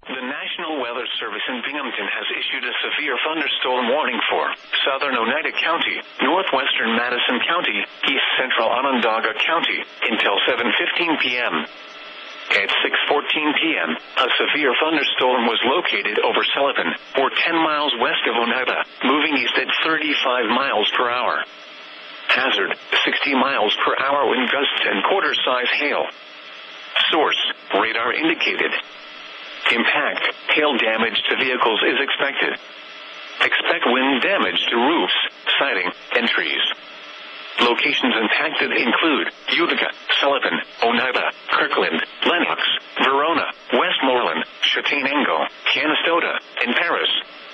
The National Weather Service in Binghamton has issued a severe thunderstorm warning for southern Oneida County, northwestern Madison County, east central Onondaga County, until 7:15 p.m. At 6:14 p.m., a severe thunderstorm was located over Sullivan, or 10 miles west of Oneida, moving east at 35 miles per hour. Hazard, 60 miles per hour wind gusts and quarter-size hail. Source, radar indicated. Impact, hail damage to vehicles is expected. Expect wind damage to roofs, siding, and trees. Locations impacted include Utica, Sullivan, Oneida, Kirkland, Lenox, Verona, Westmoreland, Châtenois, Canastota, and Paris.